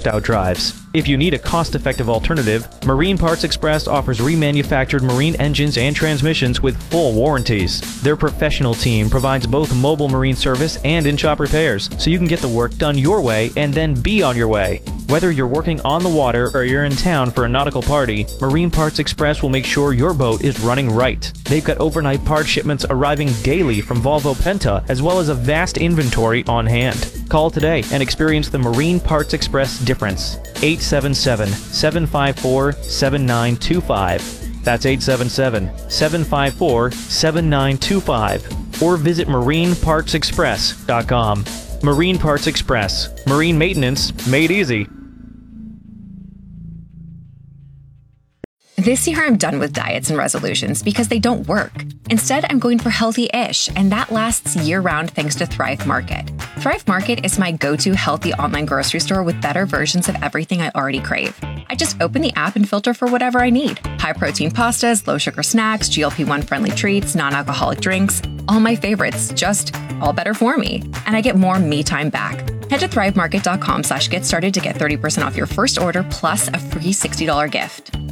out drives. If you need a cost-effective alternative, Marine Parts Express offers remanufactured marine engines and transmissions with full warranties. Their professional team provides both mobile marine service and in-shop repairs, so you can get the work done your way and then be on your way. Whether you're working on the water or you're in town for a nautical party, Marine Parts Express will make sure your boat is running right. They've got overnight part shipments arriving daily from Volvo Penta, as well as a vast inventory on hand. Call today and experience the Marine Parts Express difference. 877-754-7925. That's 877-754-7925. Or visit marinepartsexpress.com. Marine Parts Express. Marine maintenance made easy. This year, I'm done with diets and resolutions because they don't work. Instead, I'm going for healthy-ish, and that lasts year-round thanks to Thrive Market. Thrive Market is my go-to healthy online grocery store with better versions of everything I already crave. I just open the app and filter for whatever I need. High-protein pastas, low-sugar snacks, GLP-1-friendly treats, non-alcoholic drinks. All my favorites, just all better for me. And I get more me time back. Head to thrivemarket.com/get started to get 30% off your first order plus a free $60 gift.